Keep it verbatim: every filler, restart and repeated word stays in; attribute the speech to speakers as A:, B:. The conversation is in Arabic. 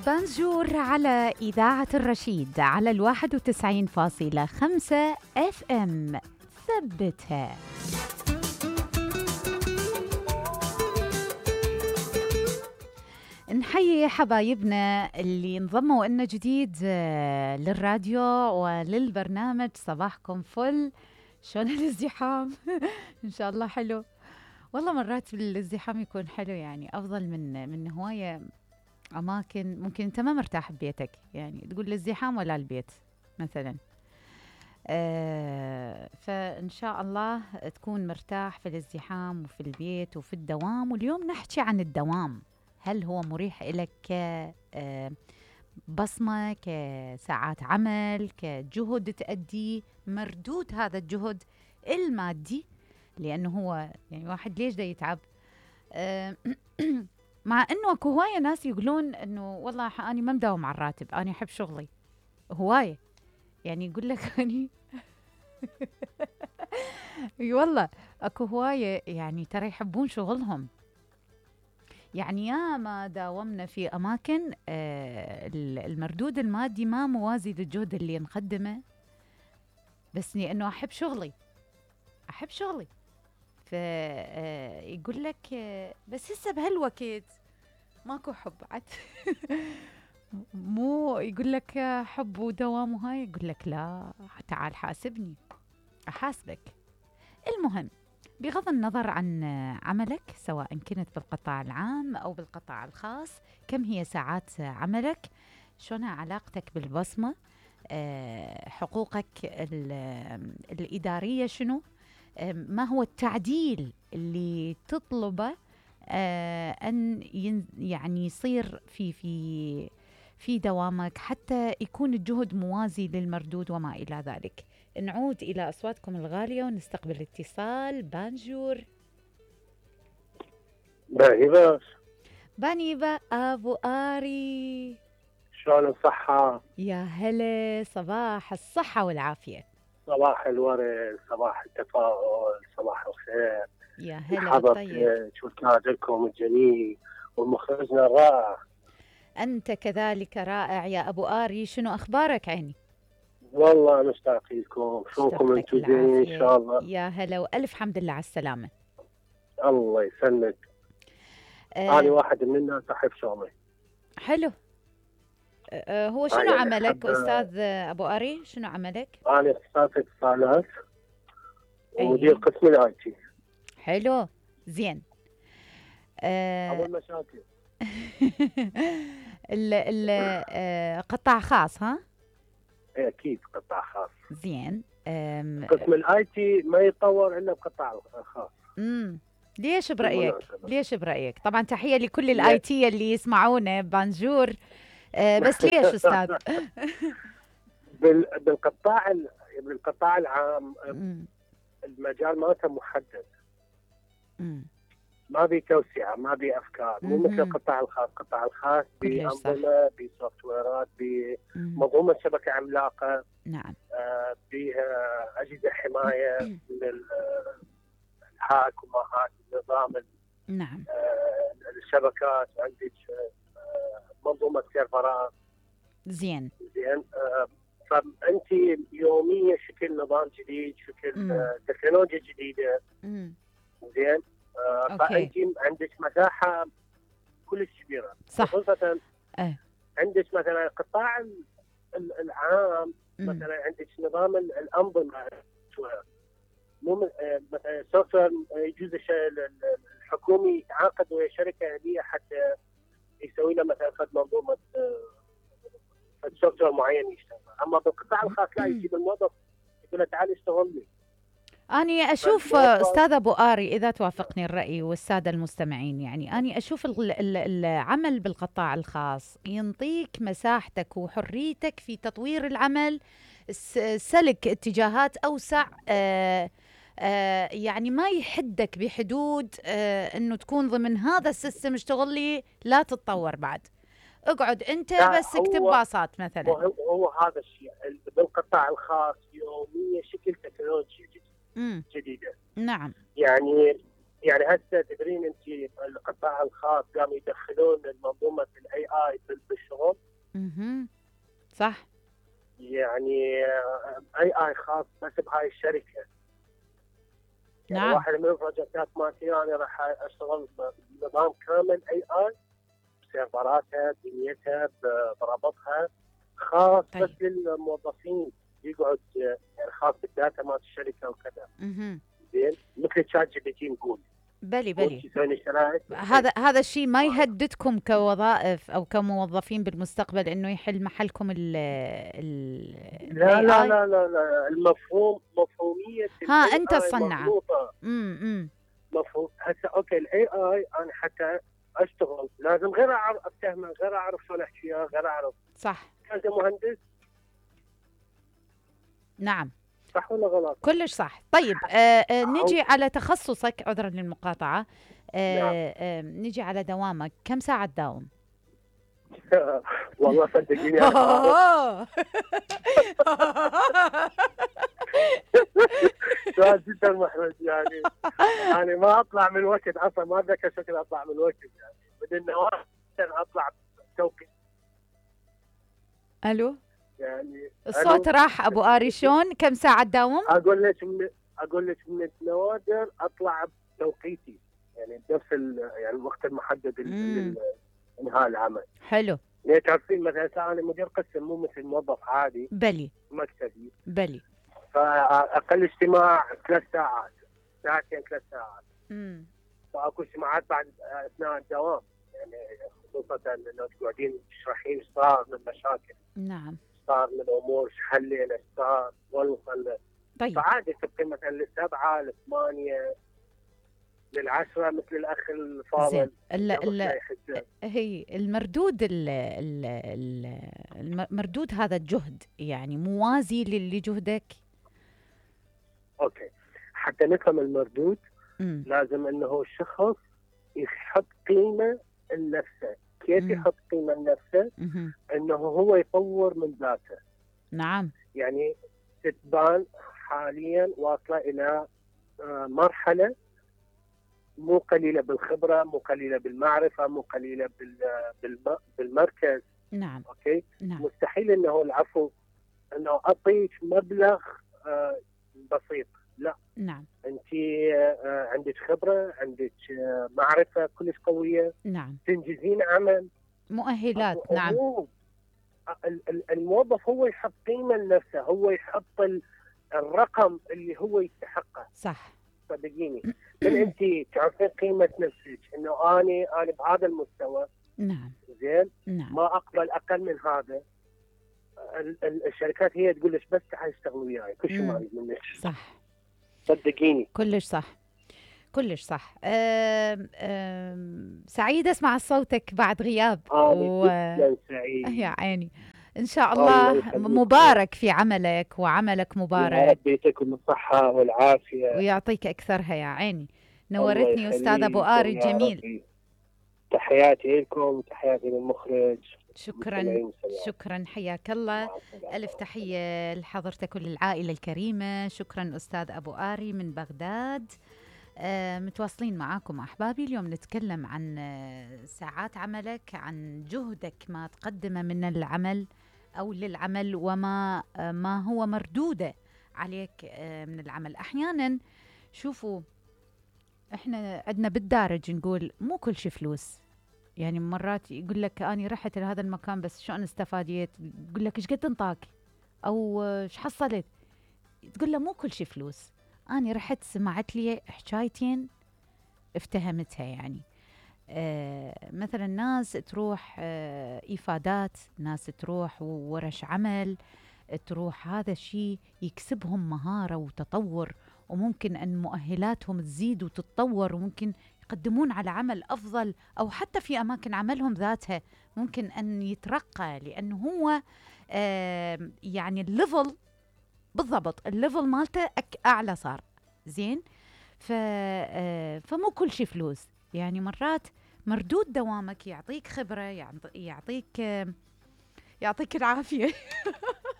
A: بانجور على إذاعة الرشيد على الواحد وتسعين فاصلة خمسة اف ام. ثبتها. نحيي حبايبنا اللي انضموا لنا جديد للراديو وللبرنامج. صباحكم فل. شلون الازدحام؟ ان شاء الله حلو. والله مرات الازدحام يكون حلو، يعني افضل من من هوايه اماكن ممكن انت ما مرتاح ببيتك، يعني تقول الازدحام ولا البيت مثلا. آه فان شاء الله تكون مرتاح في الازدحام وفي البيت وفي الدوام. واليوم نحكي عن الدوام، هل هو مريح لك كبصمة، كساعات عمل، كجهد تأدي، مردود هذا الجهد المادي، لأنه هو يعني واحد ليش دا يتعب. أه مع أنه اكو هواية ناس يقولون أنه والله أنا ما مداوم على الراتب، أنا أحب شغلي هواية. يعني يقول لك أني اي والله اكو هواية يعني ترى يحبون شغلهم. يعني يا ما داومنا في أماكن آه المردود المادي ما موازي للجهد اللي نقدمه، بس لأنه أحب شغلي أحب شغلي فيقول لك آه بس هسه بهالوقت ماكو حب عاد. مو يقول لك حب ودوام وهاي، يقول لك لا تعال حاسبني أحاسبك. المهم بغض النظر عن عملك سواء كنت بالقطاع العام أو بالقطاع الخاص، كم هي ساعات عملك، شلون علاقتك بالبصمة، أه حقوقك الإدارية شنو، أه ما هو التعديل اللي تطلبه أه أن يعني يصير في في في دوامك حتى يكون الجهد موازي للمردود وما إلى ذلك. نعود إلى أصواتكم الغالية ونستقبل اتصال. بانجور.
B: بانيبة
A: بانيبة أبو آري،
B: شلون الصحة؟
A: يا هلا، صباح الصحة والعافية.
B: صباح الورد، صباح التفاؤل، صباح الخير.
A: يا هلا
B: حضرتك
A: بالطيب.
B: وكادركم الجميل ومخرجنا الرائع.
A: أنت كذلك رائع يا أبو آري. شنو أخبارك عيني؟
B: والله مشتاق لكم، شوفكم انتم زين ان شاء الله.
A: يا هلا وألف حمد لله على السلامة.
B: الله يسلمك.
A: أه
B: أنا واحد من الناس أحب شغلي.
A: حلو. أه هو شنو
B: يعني
A: عملك أستاذ أبو آري؟ شنو عملك؟
B: أنا اختصاصي اتصالات ومدير
A: أي.
B: قسم الاي تي.
A: حلو زين.
B: أه أول مشاكل.
A: ال ال آه قطاع خاص ها؟
B: أكيد قطاع خاص.
A: زين.
B: قسم الاي تي ما يتطور الا بقطاع الخاص.
A: امم ليش برايك؟ ليش برايك؟ طبعا تحيه لكل الاي تي اللي يسمعونا بانجور. آه بس ليش استاذ؟
B: بالقطاع بالقطاع العام
A: مم.
B: المجال مالته محدد.
A: مم.
B: ما بي توسعه، ما بي افكار، مو مثل القطاع الخاص. القطاع الخاص بانظمه، بسوفت ويرات، بمنظومه شبكه عملاقه.
A: نعم.
B: آه بها اجهزه حمايه من الهاك وما هاك، نظام
A: نعم.
B: آه الشبكات، عندك آه منظومه سيرفرات.
A: زين.
B: زين. آه فانت يوميا شكل نظام جديد، شكل آه تكنولوجيا جديده.
A: مم.
B: زين. آه فانت عندك مساحه كلش كبيره.
A: صح.
B: خصوصا
A: أه.
B: عندك مثلا القطاع العام. مم. مثلا عندك نظام الانظمه، مو مثلا سوفت وير يجوز الحكومي يتعاقد ويا شركه اهليه حتى يسوي له مثلا خد منظومه سوفت وير معين يشتغل. اما بالقطاع الخاص لا، يجيب الموظف يقول له تعال اشتغل لي.
A: أني أشوف أستاذ أبو آري إذا توافقني الرأي والسادة المستمعين، يعني أني أشوف العمل بالقطاع الخاص ينطيك مساحتك وحريتك في تطوير العمل، سلك اتجاهات أوسع. آآ آآ يعني ما يحدك بحدود أنه تكون ضمن هذا السيستم اشتغل لي، لا تتطور بعد، اقعد أنت بس اكتب باصات مثلا.
B: هو, هو هذا الشيء بالقطاع الخاص يوميا شكل تكنولوجيا
A: مم.
B: جديده.
A: نعم.
B: يعني يعني هسه تدرين انت القطاع الخاص قاموا يدخلون منظومه الاي اي بالشغل.
A: صح.
B: يعني اي اي خاص بس بهاي الشركه. يعني
A: نعم.
B: واحد من البروجكتات مالتي انا راح اشتغل بنظام كامل اي اي بسيرفراتها بدنيتها برابطها خاص
A: طيب.
B: بس للموظفين يقعد يعني خاص بالداتا مال الشركه وكذا.
A: اها.
B: زين مثل تشات جي بي تي نقول.
A: بلي بلي.
B: يسوي شرائط.
A: هذا هذا الشيء ما يهددكم كوظائف او كموظفين بالمستقبل انه يحل محلكم ال ال
B: لا لا لا لا لا المفهوم مفهوميه
A: ها انت الصنعه.
B: امم مفهوم هسه اوكي الاي اي انا حتى اشتغل لازم غير اعرف افتهمه غير اعرف شلون احكيها غير اعرف.
A: صح.
B: انت مهندس.
A: نعم.
B: صح ولا غلط؟
A: كلش صح. طيب آه آه نجي على تخصصك، عذرا للمقاطعه. آه
B: نعم.
A: آه نجي على دوامك، كم ساعه تداوم؟
B: والله صدقيني انا سؤال جدا محرج يعني. يعني ما اطلع من الوقت اصلا ما اتذكر شكل اطلع من الوقت يعني بدون النوافذ اطلع توقيت.
A: الو
B: يعني
A: الصوت راح ابو آري. شلون كم ساعه تداوم؟
B: اقول لك من اقول لك من النوادر اطلع بتوقيتي يعني بنفس يعني الوقت المحدد لانهاء العمل.
A: حلو.
B: يعني تعرفين مثلا انا مدير قسم مو مثل موظف عادي.
A: بلي.
B: مكتبي.
A: بلي.
B: فاقل اجتماع ثلاث ساعات ساعتين ثلاث ساعات.
A: امم
B: فاكو اجتماعات بعد اثناء الدوام يعني خصوصا انه تقعدين تشرحين ايش صار من مشاكل.
A: نعم.
B: صار من امور ايش حلينا ايش صار والوصل.
A: طيب.
B: فعادي تبقي مثلا للسبعه للثمانيه للعشره مثل الاخ الفاضل.
A: ال ال هي المردود ال ال المردود هذا الجهد يعني موازي لجهدك.
B: اوكي حتى نفهم المردود
A: م.
B: لازم انه الشخص يحط قيمه لنفسه. كيف م. يحط قيمه لنفسه؟
A: م.
B: انه هو يطور من ذاته.
A: نعم.
B: يعني تتبان حاليا واصله الى مرحله مو قليله بالخبره، مو قليله بالمعرفه، مو قليله بالمركز.
A: نعم.
B: اوكي.
A: نعم.
B: مستحيل انه العفو انه اعطيك مبلغ بسيط، لا.
A: نعم.
B: انت عندك خبره، عندك معرفه كلش قويه.
A: نعم.
B: تنجزين عمل.
A: مؤهلات. نعم.
B: الموظف هو يحط قيمه لنفسه، هو يحط الرقم اللي هو يستحقه.
A: صح.
B: صدقيني من انت تعرفين قيمه نفسك انه اني انا بهذا المستوى.
A: نعم.
B: زين.
A: نعم.
B: ما اقبل اقل من هذا. الشركات هي تقول لك بس تعال اشتغل وياي كل شيء ما اريد منك.
A: صح.
B: صدقيني.
A: كلش صح. كلش صح. أم أم سعيدة اسمع صوتك بعد غياب.
B: آه و... جدا سعيد.
A: يا عيني. إن شاء الله مبارك في عملك وعملك مبارك.
B: يا رب يعطيكم الصحة والعافية
A: ويعطيك أكثرها يا عيني. نورتني أستاذ أبو آري الجميل.
B: تحياتي لكم وتحياتي للمخرج.
A: شكرا شكرا حياك الله. ألف تحية لحضرتك وللعائلة الكريمة. شكرا أستاذ أبو آري من بغداد. آه متواصلين معاكم أحبابي. اليوم نتكلم عن آه ساعات عملك، عن جهدك ما تقدمه من العمل أو للعمل وما آه ما هو مردوده عليك آه من العمل. أحيانا شوفوا إحنا عندنا بالدارج نقول مو كل شي فلوس. يعني مرات يقول لك أنا رحت لهذا المكان بس شلون استفاديت؟ يقول لك إيش قد انطاك أو إيش حصلت؟ تقول له مو كل شي فلوس. أنا رحت سمعت لي حكايتين افتهمتها. يعني آه مثلا ناس تروح آه إفادات، ناس تروح ورش عمل، تروح هذا الشيء يكسبهم مهارة وتطور، وممكن أن مؤهلاتهم تزيد وتتطور، وممكن يقدمون على عمل أفضل، أو حتى في أماكن عملهم ذاتها ممكن أن يترقى، لأنه هو آه يعني الليفل بالضبط، الليفل مالته أعلى صار. زين. ف آه فمو كل شيء فلوس. يعني مرات مردود دوامك يعطيك خبرة، يعطيك آه يعطيك العافية